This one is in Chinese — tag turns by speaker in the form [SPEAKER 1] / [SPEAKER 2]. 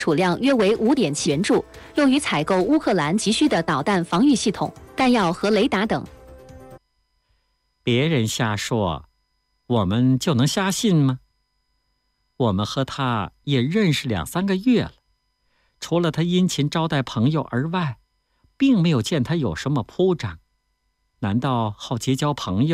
[SPEAKER 1] 储量约为5.7元柱，用于采购乌克兰急需的导弹防御系统、弹药和雷达等。
[SPEAKER 2] 别人瞎说，我们就能瞎信吗？我们和他也认识2、3个月了，除了他殷勤招待朋友而外，并没有见他有什么铺张。难道好结交朋友？